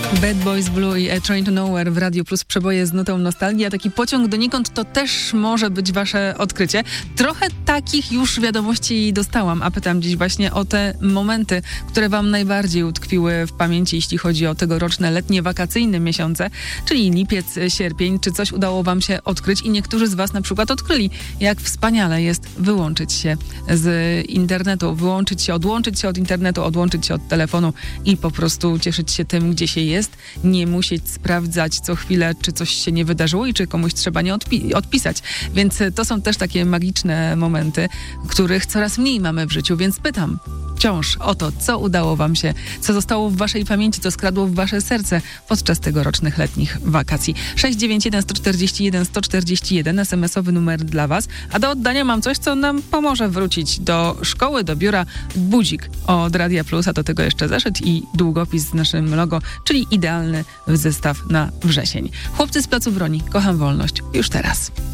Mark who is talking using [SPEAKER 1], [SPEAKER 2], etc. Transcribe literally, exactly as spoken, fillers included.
[SPEAKER 1] Bad Boys Blue i A Train to Nowhere w Radiu Plus, przeboje z nutą nostalgii, a taki pociąg donikąd to też może być wasze odkrycie. Trochę takich już wiadomości dostałam, a pytam dziś właśnie o te momenty, które wam najbardziej utkwiły w pamięci, jeśli chodzi o tegoroczne letnie, wakacyjne miesiące, czyli lipiec, sierpień. Czy coś udało wam się odkryć i niektórzy z was na przykład odkryli, jak wspaniale jest wyłączyć się z internetu, wyłączyć się, odłączyć się od internetu, odłączyć się od telefonu i po prostu cieszyć się tym, gdzie się jest. Nie musieć sprawdzać co chwilę, czy coś się nie wydarzyło i czy komuś trzeba nie odpi- odpisać. Więc to są też takie magiczne momenty, których coraz mniej mamy w życiu, więc pytam wciąż o to, co udało wam się, co zostało w waszej pamięci, co skradło w wasze serce podczas tegorocznych letnich wakacji. sześć dziewięć jeden sto czterdzieści jeden sto czterdzieści jeden, es em esowy numer dla was, a do oddania mam coś, co nam pomoże wrócić do szkoły, do biura. Budzik od Radia Plus, a do tego jeszcze zeszyt i długopis z naszym logo, czyli idealny zestaw na wrzesień. Chłopcy z Placu Broni, kocham wolność, już teraz.